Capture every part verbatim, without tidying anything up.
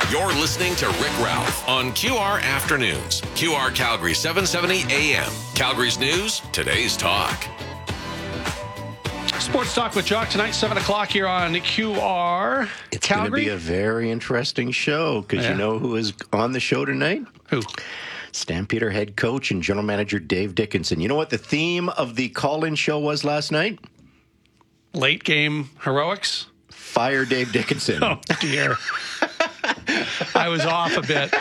You're listening to Rick Ralph on Q R Afternoons. Q R Calgary seven seventy A M. Calgary's news, today's talk. Sports Talk with Jock tonight, seven o'clock here on Q R. It's going to Calgary. be a very interesting show because Yeah. you know who is on the show tonight? Who? Stampeder head coach and general manager Dave Dickenson. You know what the theme of the call-in show was last night? Late game heroics? Fire Dave Dickenson. Oh, dear. I was off a bit.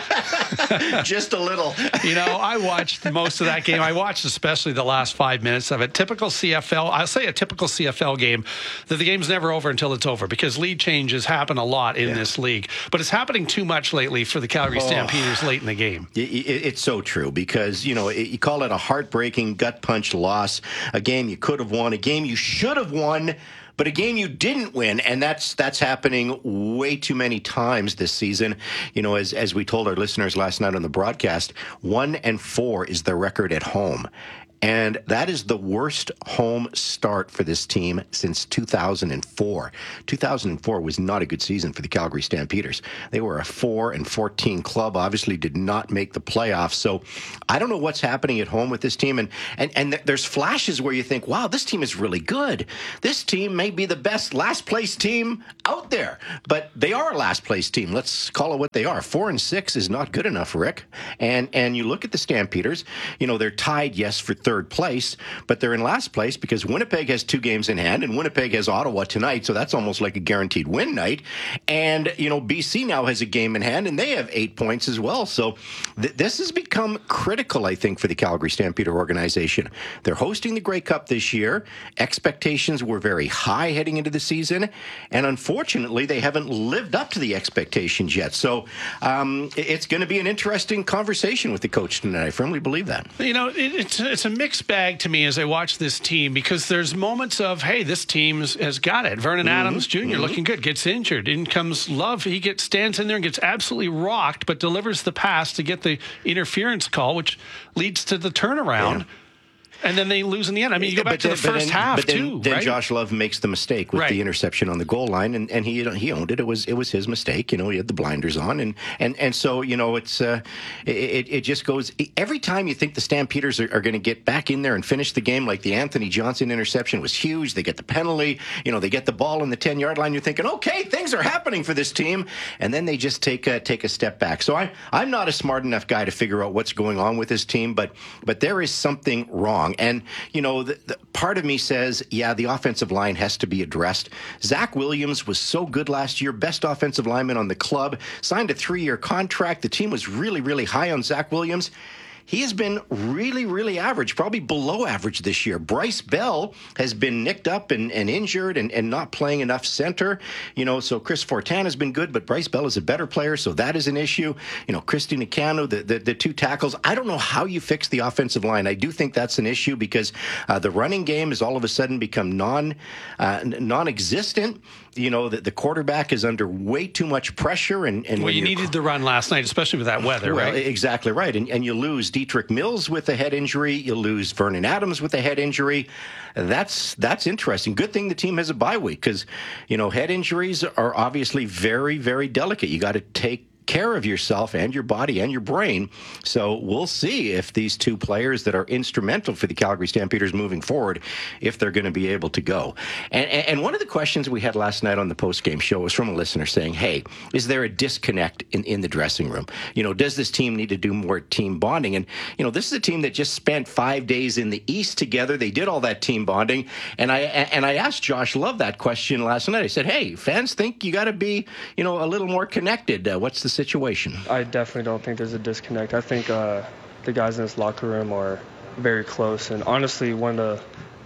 Just a little. You know, I watched most of that game. I watched especially the last five minutes of it. Typical C F L, I'll say a typical C F L game, that the game's never over until it's over because lead changes happen a lot in Yeah. this league. But it's happening too much lately for the Calgary Oh. Stampeders late in the game. It, it, it's so true because, you know, it, you call it a heartbreaking gut punch loss, a game you could have won, a game you should have won, but a game you didn't win, and that's that's happening way too many times this season. You know, as as we told our listeners last night on the broadcast, one and four is the record at home. And that is the worst home start for this team since two thousand four. two thousand four was not a good season for the Calgary Stampeders. They were a four and fourteen club, obviously did not make the playoffs. So I don't know what's happening at home with this team. And, and, and there's flashes where you think, wow, this team is really good. This team may be the best last place team out there. But they are a last place team. Let's call it what they are. Four and six is not good enough, Rick. And, and you look at the Stampeders, you know, they're tied, yes, for third place, but they're in last place because Winnipeg has two games in hand, and Winnipeg has Ottawa tonight, so that's almost like a guaranteed win night. And, you know, B C now has a game in hand, and they have eight points as well. So th- this has become critical, I think, for the Calgary Stampeder organization. They're hosting the Grey Cup this year. Expectations were very high heading into the season, and unfortunately, they haven't lived up to the expectations yet. So um, it's going to be an interesting conversation with the coach tonight. I firmly believe that. You know, it, it's, it's a mixed bag to me as I watch this team because there's moments of, hey, this team has got it. Vernon mm-hmm. Adams Junior Mm-hmm. looking good, gets injured. In comes Love. He gets stands in there and gets absolutely rocked, but delivers the pass to get the interference call, which leads to the turnaround. Yeah. And then they lose in the end. I mean, you go back but to then, the first then, half, but then, too, then right? Josh Love makes the mistake with right. the interception on the goal line, and, and he he owned it. It was it was his mistake. You know, he had the blinders on, and and, and so, you know, it's uh, it, it just goes, every time you think the Stampeders are, are going to get back in there and finish the game, like the Anthony Johnson interception was huge. They get the penalty, you know, they get the ball in the ten-yard line. You're thinking, okay, things are happening for this team, and then they just take a, take a step back. So I, I'm not a smart enough guy to figure out what's going on with this team, but but there is something wrong. And, you know, The, the, part of me says, yeah, the offensive line has to be addressed. Zach Williams was so good last year, best offensive lineman on the club, signed a three-year contract. The team was really, really high on Zach Williams. He has been really, really average, probably below average this year. Bryce Bell has been nicked up and, and injured and, and not playing enough center. You know, so Chris Fortan has been good, but Bryce Bell is a better player, so that is an issue. You know, Christy Nicano, the, the, the two tackles. I don't know how you fix the offensive line. I do think that's an issue because uh, the running game has all of a sudden become non, uh, non-existent. You know, the, the quarterback is under way too much pressure. And, and well, you needed the run last night, especially with that weather, well, right? Exactly right. And, and you lose Dietrich Mills with a head injury. You lose Vernon Adams with a head injury. That's that's interesting. Good thing the team has a bye week because, you know, head injuries are obviously very, very delicate. You got to take care of yourself and your body and your brain. So we'll see if these two players that are instrumental for the Calgary Stampeders moving forward, if they're going to be able to go. And, and one of the questions we had last night on the post-game show was from a listener saying, hey, is there a disconnect in, in the dressing room? You know, does this team need to do more team bonding? And, you know, this is a team that just spent five days in the East together. They did all that team bonding. And I and I asked Josh Love that question last night. I said, hey, fans think you got to be, you know, a little more connected. Uh, what's the situation? I definitely don't think there's a disconnect. I think uh, the guys in this locker room are very close, and honestly, one of the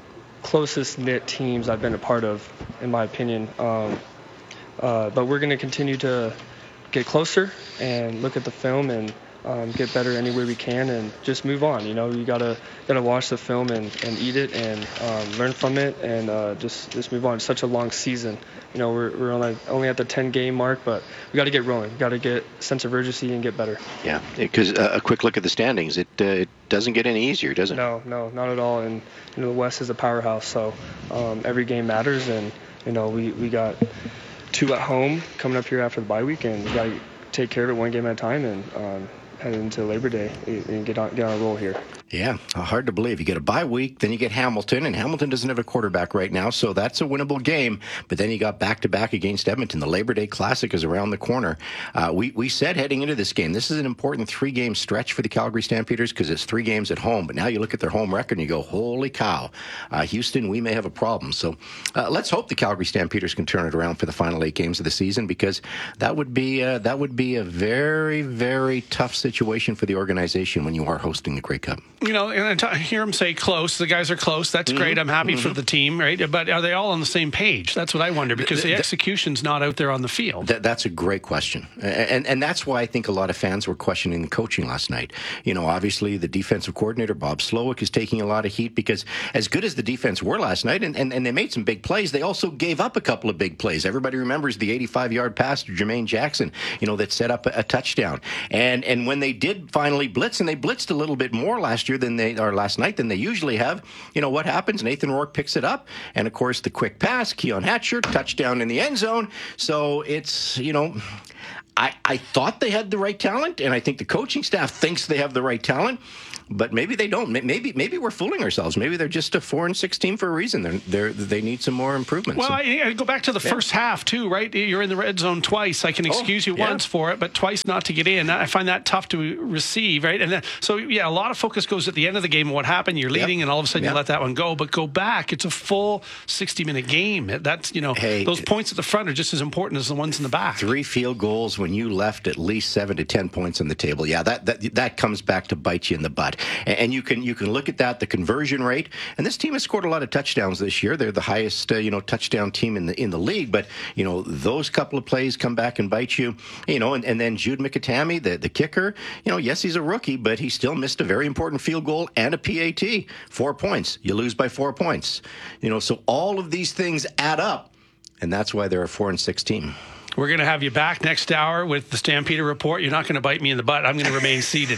closest knit teams I've been a part of, in my opinion. Um, uh, but we're going to continue to get closer and look at the film and um, get better any way we can, and just move on. You know, you gotta gotta watch the film and, and eat it and um, learn from it, and uh, just just move on. It's such a long season. You know, we're we're only only at the ten game mark, but we got to get rolling. We got to get a sense of urgency and get better. Yeah, because uh, a quick look at the standings, it uh, it doesn't get any easier, does it? No, no, not at all. And you know, the West is a powerhouse, so um, every game matters. And you know, we we got two at home coming up here after the bye week, and we got to take care of it one game at a time and um, head into Labor Day and get on, get on a roll here. Yeah, hard to believe. You get a bye week, then you get Hamilton, and Hamilton doesn't have a quarterback right now, so that's a winnable game. But then you got back-to-back against Edmonton. The Labor Day Classic is around the corner. Uh, we, we said heading into this game, this is an important three-game stretch for the Calgary Stampeders because it's three games at home. But now you look at their home record and you go, holy cow, uh, Houston, we may have a problem. So uh, let's hope the Calgary Stampeders can turn it around for the final eight games of the season, because that would be uh, that would be a very, very tough situation for the organization when you are hosting the Grey Cup. You know, and I hear them say close. The guys are close. That's mm-hmm. great. I'm happy mm-hmm. for the team, right? But are they all on the same page? That's what I wonder, because the, the, the execution's not out there on the field. That, that's a great question. And, and that's why I think a lot of fans were questioning the coaching last night. You know, obviously the defensive coordinator, Bob Slowick, is taking a lot of heat because as good as the defense were last night, and, and, and they made some big plays, they also gave up a couple of big plays. Everybody remembers the eighty-five-yard pass to Jermaine Jackson, you know, that set up a, a touchdown. And and when they did finally blitz, and they blitzed a little bit more last year than they, or last night than they usually have, you know, what happens? Nathan Rourke picks it up, and of course the quick pass, Keon Hatcher, touchdown in the end zone. So it's, you know, I, I thought they had the right talent, and I think the coaching staff thinks they have the right talent, but maybe they don't. Maybe maybe we're fooling ourselves. Maybe they're just a four and six team for a reason. They're, they're they need some more improvements. Well, I, I go back to the yeah. first half too, right? You're in the red zone twice. I can excuse oh, you yeah. once for it, but twice not to get in. I find that tough to receive, right? And then, so yeah, a lot of focus goes at the end of the game. What happened? You're leading, yep. and all of a sudden yep. you let that one go. But go back. It's a full sixty minute game. That's, you know, hey, those points at the front are just as important as the ones in the back. Three field goals when you left at least seven to ten points on the table. Yeah, that that that comes back to bite you in the butt. And, and you can you can look at that, the conversion rate. And this team has scored a lot of touchdowns this year. They're the highest uh, you know touchdown team in the in the league. But you know those couple of plays come back and bite you. You know, and, and then Jude McAtamy, the the kicker. You know, yes, he's a rookie, but he still missed a very important field goal and a P A T. Four points. You lose by four points. You know, so all of these things add up, and that's why they're a four and six team. We're going to have you back next hour with the Stampeder Report. You're not going to bite me in the butt. I'm going to remain seated.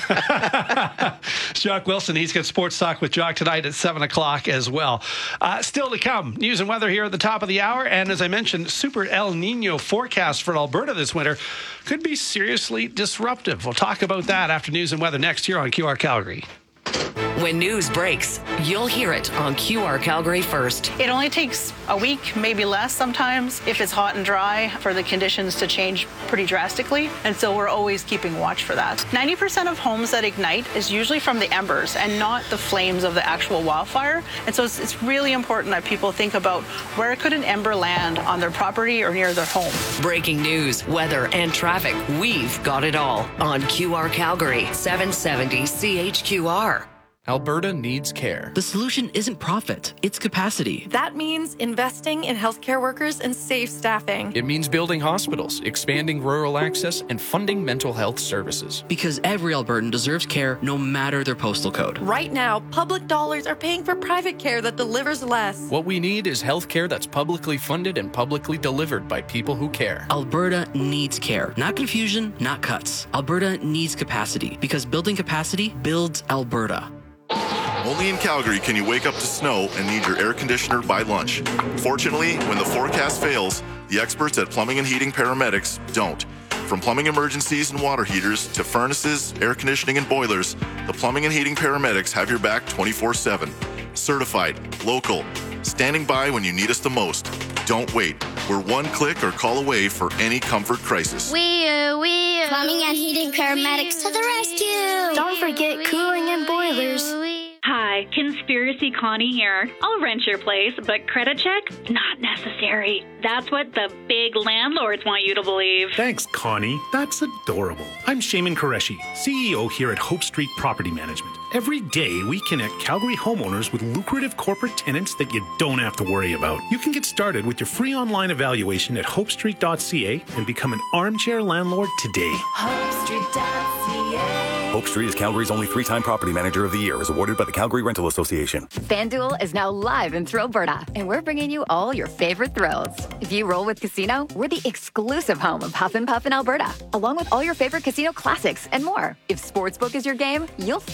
Jock Wilson, he's got Sports Talk with Jock tonight at seven o'clock as well. Uh, still to come, news and weather here at the top of the hour. And as I mentioned, super El Nino forecast for Alberta this winter could be seriously disruptive. We'll talk about that after news and weather next here on Q R Calgary. When news breaks, you'll hear it on Q R Calgary first. It only takes a week, maybe less sometimes, if it's hot and dry, for the conditions to change pretty drastically. And so we're always keeping watch for that. ninety percent of homes that ignite is usually from the embers and not the flames of the actual wildfire. And so it's, it's really important that people think about where could an ember land on their property or near their home. Breaking news, weather, and traffic. We've got it all on Q R Calgary, seven seventy C H Q R. Alberta needs care. The solution isn't profit, it's capacity. That means investing in healthcare workers and safe staffing. It means building hospitals, expanding rural access, and funding mental health services. Because every Albertan deserves care no matter their postal code. Right now, public dollars are paying for private care that delivers less. What we need is healthcare that's publicly funded and publicly delivered by people who care. Alberta needs care. Not confusion, not cuts. Alberta needs capacity, because building capacity builds Alberta. Only in Calgary can you wake up to snow and need your air conditioner by lunch. Fortunately, when the forecast fails, the experts at Plumbing and Heating Paramedics don't. From plumbing emergencies and water heaters to furnaces, air conditioning, and boilers, the Plumbing and Heating Paramedics have your back twenty-four seven. Certified, local, standing by when you need us the most. Don't wait. We're one click or call away for any comfort crisis. We, uh, we, uh, Plumbing and Heating Paramedics to the rescue. Don't forget cooling and boilers. Hi, Conspiracy Connie here. I'll rent your place, but credit check? Not necessary. That's what the big landlords want you to believe. Thanks, Connie. That's adorable. I'm Shaman Qureshi, C E O here at Hope Street Property Management. Every day, we connect Calgary homeowners with lucrative corporate tenants that you don't have to worry about. You can get started with your free online evaluation at hope street dot c a and become an armchair landlord today. hope street dot c a Hope Street is Calgary's only three-time Property Manager of the Year, as awarded by the Calgary Rental Association. FanDuel is now live in Thrill Alberta, and we're bringing you all your favorite thrills. If you roll with Casino, we're the exclusive home of Huff and Puff in Alberta, along with all your favorite casino classics and more. If Sportsbook is your game, you'll flip over the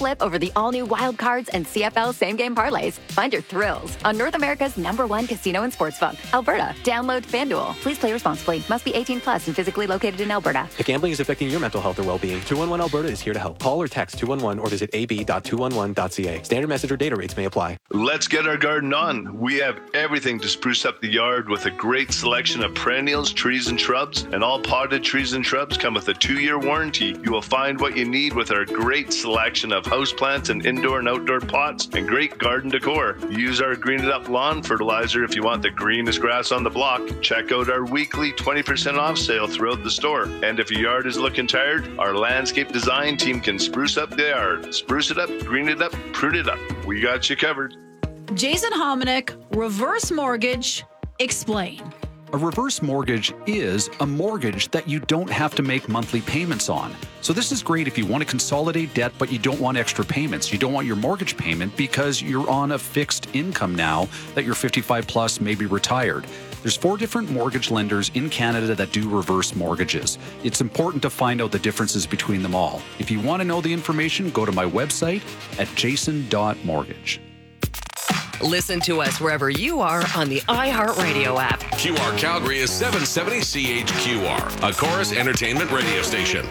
the all-new Wild Cards and C F L same-game parlays. Find your thrills on North America's number one casino and sportsbook, Alberta. Download FanDuel. Please play responsibly. Must be eighteen plus and physically located in Alberta. If gambling is affecting your mental health or well-being, two one one Alberta is here to help. Call or text two one one or visit a b dot two one one dot c a. Standard message or data rates may apply. Let's get our garden on. We have everything to spruce up the yard with a great selection of perennials, trees, and shrubs. And all potted trees and shrubs come with a two-year warranty. You will find what you need with our great selection of houseplants and indoor and outdoor pots and great garden decor. Use our Green It Up lawn fertilizer if you want the greenest grass on the block. Check out our weekly twenty percent off sale throughout the store. And if your yard is looking tired, our landscape design team can spruce up the yard. Spruce it up, green it up, prune it up. We got you covered. Jason Hominick, Reverse Mortgage, explain. A reverse mortgage is a mortgage that you don't have to make monthly payments on. So this is great if you want to consolidate debt, but you don't want extra payments. You don't want your mortgage payment because you're on a fixed income now that you're fifty-five plus, maybe retired. There's four different mortgage lenders in Canada that do reverse mortgages. It's important to find out the differences between them all. If you want to know the information, go to my website at jason dot mortgage. Listen to us wherever you are on the iHeartRadio app. Q R Calgary is seven seventy C H Q R, a Chorus Entertainment radio station.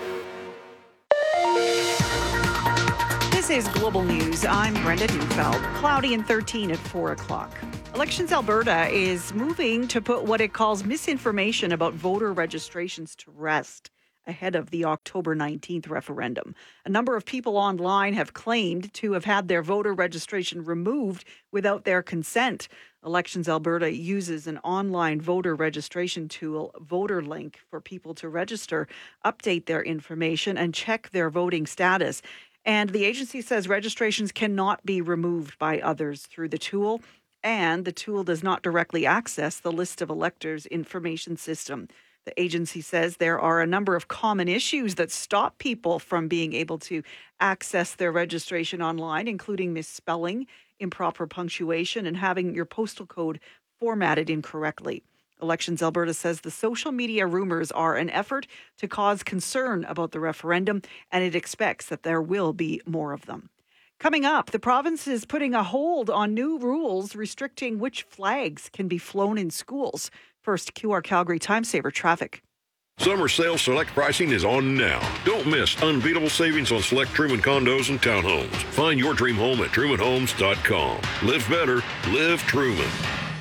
This is Global News. I'm Brenda Neufeld. Cloudy and thirteen at four o'clock. Elections Alberta is moving to put what it calls misinformation about voter registrations to rest ahead of the October nineteenth referendum. A number of people online have claimed to have had their voter registration removed without their consent. Elections Alberta uses an online voter registration tool, VoterLink, for people to register, update their information, and check their voting status. And the agency says registrations cannot be removed by others through the tool, and the tool does not directly access the list of electors information system. The agency says there are a number of common issues that stop people from being able to access their registration online, including misspelling, improper punctuation, and having your postal code formatted incorrectly. Elections Alberta says the social media rumors are an effort to cause concern about the referendum, and it expects that there will be more of them. Coming up, the province is putting a hold on new rules restricting which flags can be flown in schools. First, Q R Calgary Time Saver traffic. Summer sale select pricing is on now. Don't miss unbeatable savings on select Truman condos and townhomes. Find your dream home at truman homes dot com. Live better, live Truman.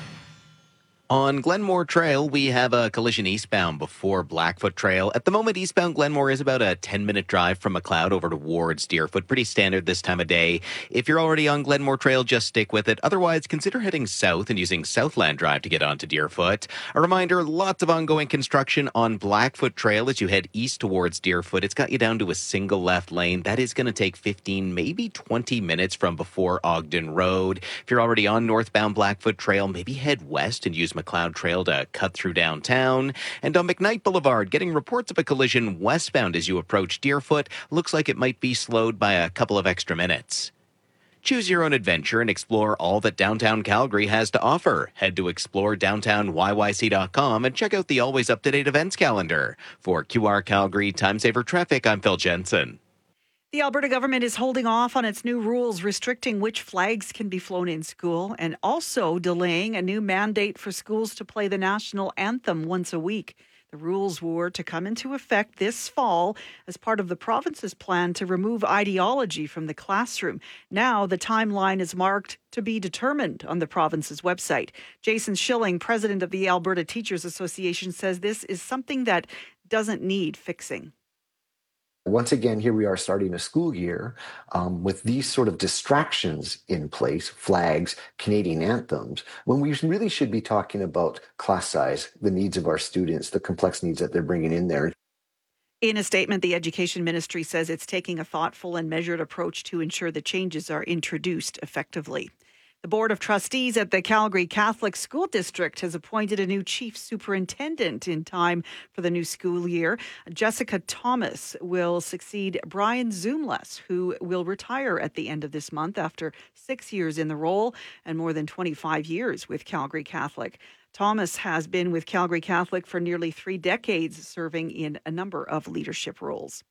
On Glenmore Trail, we have a collision eastbound before Blackfoot Trail. At the moment, eastbound Glenmore is about a ten-minute drive from McLeod over towards Deerfoot. Pretty standard this time of day. If you're already on Glenmore Trail, just stick with it. Otherwise, consider heading south and using Southland Drive to get onto Deerfoot. A reminder, lots of ongoing construction on Blackfoot Trail as you head east towards Deerfoot. It's got you down to a single left lane. That is going to take fifteen, maybe twenty minutes from before Ogden Road. If you're already on northbound Blackfoot Trail, maybe head west and use McLeod Trail to cut through downtown. And on McKnight Boulevard, getting reports of a collision westbound as you approach Deerfoot. Looks like it might be slowed by a couple of extra minutes. Choose your own adventure and explore all that downtown Calgary has to offer. Head to explore downtown y y c dot com and check out the always up-to-date events calendar. For Q R Calgary Time Saver Traffic, I'm Phil Jensen. The Alberta government is holding off on its new rules restricting which flags can be flown in school and also delaying a new mandate for schools to play the national anthem once a week. The rules were to come into effect this fall as part of the province's plan to remove ideology from the classroom. Now the timeline is marked to be determined on the province's website. Jason Schilling, president of the Alberta Teachers Association, says this is something that doesn't need fixing. Once again, here we are starting a school year um, with these sort of distractions in place, flags, Canadian anthems, when we really should be talking about class size, the needs of our students, the complex needs that they're bringing in there. In a statement, the Education Ministry says it's taking a thoughtful and measured approach to ensure the changes are introduced effectively. The Board of Trustees at the Calgary Catholic School District has appointed a new chief superintendent in time for the new school year. Jessica Thomas will succeed Brian Zoomless, who will retire at the end of this month after six years in the role and more than twenty-five years with Calgary Catholic. Thomas has been with Calgary Catholic for nearly three decades, serving in a number of leadership roles.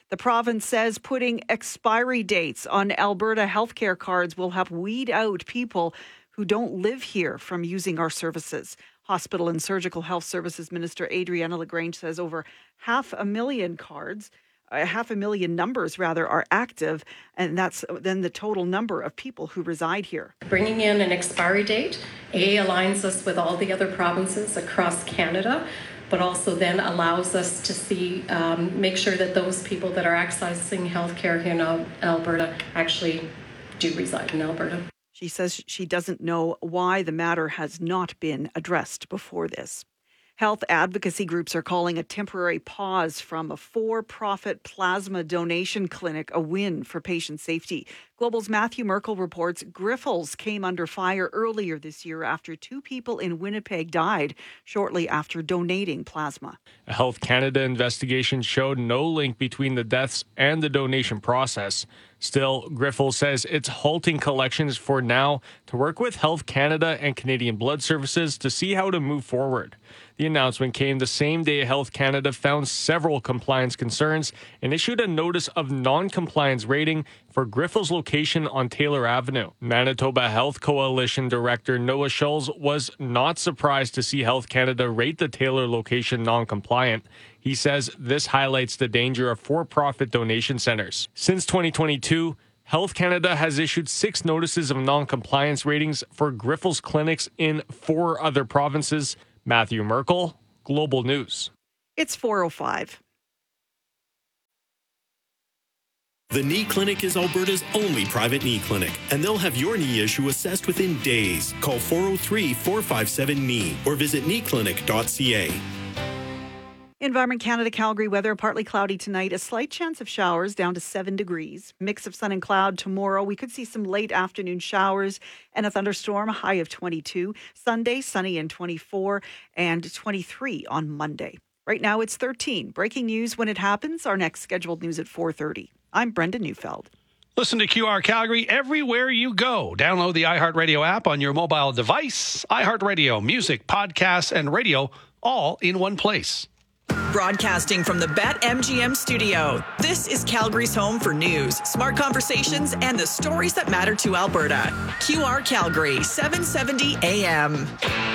The province says putting expiry dates on Alberta healthcare cards will help weed out people who don't live here from using our services. Hospital and Surgical Health Services Minister Adriana LaGrange says over half a million cards, uh, half a million numbers rather, are active, and that's then the total number of people who reside here. Bringing in an expiry date, A, aligns us with all the other provinces across Canada, but also then allows us to see, um, make sure that those people that are accessing healthcare here in Alberta actually do reside in Alberta. She says she doesn't know why the matter has not been addressed before this. Health advocacy groups are calling a temporary pause from a for-profit plasma donation clinic a win for patient safety. Global's Matthew Merkel reports Grifols came under fire earlier this year after two people in Winnipeg died shortly after donating plasma. A Health Canada investigation showed no link between the deaths and the donation process. Still, Grifols says it's halting collections for now to work with Health Canada and Canadian Blood Services to see how to move forward. The announcement came the same day Health Canada found several compliance concerns and issued a notice of non-compliance rating for Grifols' location on Taylor Avenue. Manitoba Health Coalition Director Noah Schulz was not surprised to see Health Canada rate the Taylor location non-compliant. He says this highlights the danger of for-profit donation centers. Since twenty twenty-two, Health Canada has issued six notices of non-compliance ratings for Grifols clinics in four other provinces. Matthew Merkel, Global News. It's four oh five. The Knee Clinic is Alberta's only private knee clinic, and they'll have your knee issue assessed within days. Call four oh three, four five seven, K N E E or visit knee clinic dot c a. Environment Canada Calgary weather, partly cloudy tonight, a slight chance of showers down to seven degrees. Mix of sun and cloud tomorrow. We could see some late afternoon showers and a thunderstorm, a high of twenty-two. Sunday, sunny and twenty-four, and twenty-three on Monday. Right now it's thirteen. Breaking news when it happens. Our next scheduled news at four thirty. I'm Brenda Neufeld. Listen to Q R Calgary everywhere you go. Download the iHeartRadio app on your mobile device. iHeartRadio, music, podcasts, and radio all in one place. Broadcasting from the BetMGM studio, this is Calgary's home for news, smart conversations, and the stories that matter to Alberta. Q R Calgary, seven seventy A M.